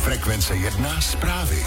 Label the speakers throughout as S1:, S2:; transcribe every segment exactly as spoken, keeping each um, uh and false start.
S1: Frekvence jedna zprávy.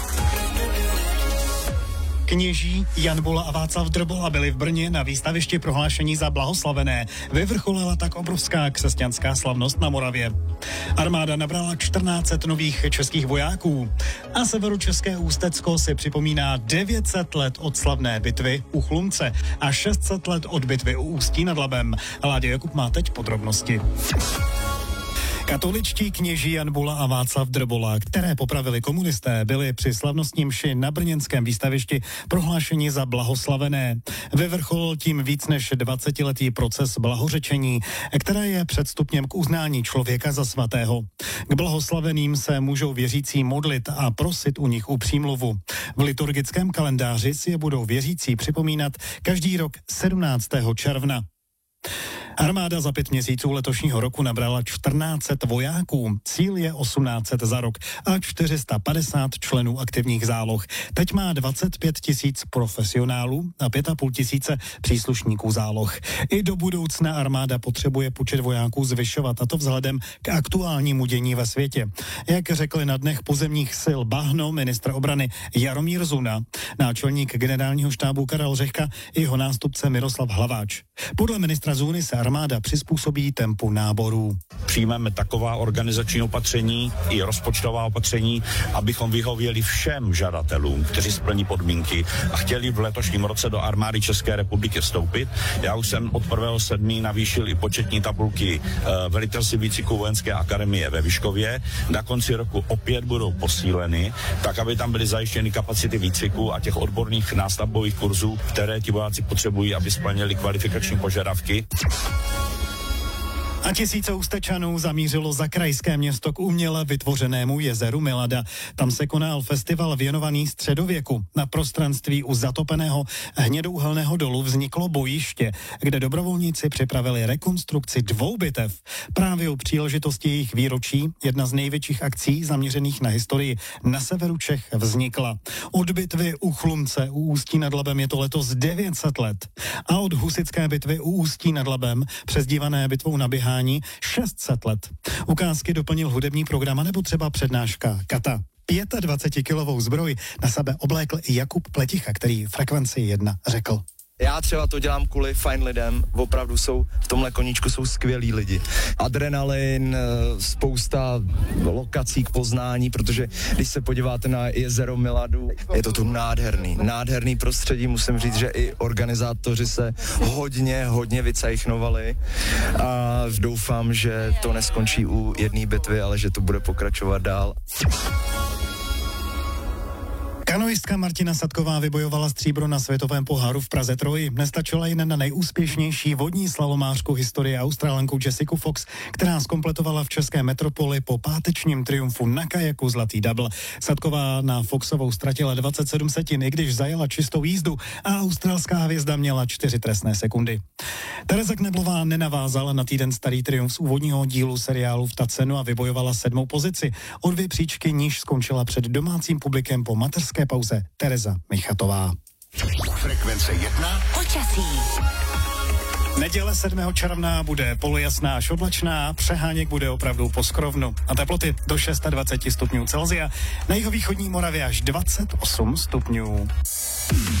S2: Kněží Jan Bula a Václav Drbola byli v Brně na výstavišti prohlášení za blahoslavené. Vyvrcholila tak obrovská křesťanská slavnost na Moravě. Armáda nabrala čtrnáct set nových českých vojáků. A severočeské Ústecko si připomíná devět set let od slavné bitvy u Chlumce a šest set let od bitvy u Ústí nad Labem. Láďa Jakub má teď podrobnosti. Katoličtí kněží Jan Bula a Václav Drbola, které popravili komunisté, byli při slavnostní mši na brněnském výstavišti prohlášeni za blahoslavené. Vyvrcholil tím víc než dvacetiletý proces blahořečení, které je předstupněm k uznání člověka za svatého. K blahoslaveným se můžou věřící modlit a prosit u nich u přímluvu. V liturgickém kalendáři si je budou věřící připomínat každý rok sedmnáctého června. Armáda za pět měsíců letošního roku nabrala čtrnáct set vojáků, cíl je osmnáct set za rok a čtyři sta padesát členů aktivních záloh. Teď má dvacet pět tisíc profesionálů a pět a půl tisíce příslušníků záloh. I do budoucna armáda potřebuje počet vojáků zvyšovat, a to vzhledem k aktuálnímu dění ve světě. Jak řekli na dnech pozemních sil Bahno ministr obrany Jaromír Zuna, náčelník generálního štábu Karel Řehka i jeho nástupce Miroslav Hlaváč. Podle ministra Zuny se armáda přizpůsobí tempu náborů.
S3: Přijmeme taková organizační opatření i rozpočtová opatření, abychom vyhověli všem žadatelům, kteří splní podmínky a chtěli v letošním roce do armády České republiky vstoupit. Já už jsem od prvního sedmého navýšil i početní tabulky e, velitelství výcviku vojenské akademie ve Vyškově. Na konci roku opět budou posíleny, tak aby tam byly zajištěny kapacity výcviku a těch odborných nástavbových kurzů, které ti vojáci potřebují, aby splnili kvalifikační požadavky.
S2: A tisíce Ústečanů zamířilo za krajské město k uměle vytvořenému jezeru Milada. Tam se konal festival věnovaný středověku. Na prostranství u zatopeného hnědouhelného dolu vzniklo bojiště, kde dobrovolníci připravili rekonstrukci dvou bitev. Právě u příležitosti jejich výročí jedna z největších akcí zaměřených na historii na severu Čech vznikla. Od bitvy u Chlumce u Ústí nad Labem je to letos devět set let. A od husitské bitvy u Ústí nad Labem, přezdívané bitvou na běhání, šest set let. Ukázky doplnil hudební program nebo třeba přednáška Kata. dvacetipětikilovou zbroj na sebe oblékl i Jakub Pleticha, který Frekvenci jedna řekl.
S4: Já třeba to dělám kvůli fajn lidem, opravdu jsou, v tomhle koníčku jsou skvělí lidi. Adrenalin, spousta lokací k poznání, protože když se podíváte na jezero Miladu, je to tu nádherný, nádherný prostředí, musím říct, že i organizátoři se hodně, hodně vycajchnovali a doufám, že to neskončí u jedné bitvy, ale že to bude pokračovat dál.
S2: Kanoistka Martina Sadková vybojovala stříbro na světovém poháru v Praze Troji. Nestačila jen na nejúspěšnější vodní slalomářku historie Australanku Jessiku Fox, která zkompletovala v české metropoli po pátečním triumfu na kajaku zlatý double. Sadková na Foxovou ztratila dvacet sedm setin, i když zajela čistou jízdu a australská hvězda měla čtyři trestné sekundy. Tereza Kneblová nenavázala na týden starý triumf z úvodního dílu seriálu v Tacenu a vybojovala sedmou pozici. O dvě příčky níž skončila před domácím publikem po mateřské pauze Tereza Michatová.
S1: Frekvence jedna.
S5: Počasí.
S2: Neděle sedmého června bude polojasná až oblačná, přeháněk bude opravdu poskrovnu. A teploty do dvacet šest stupňů Celsia, na jihovýchodní Moravě až dvacet osm stupňů.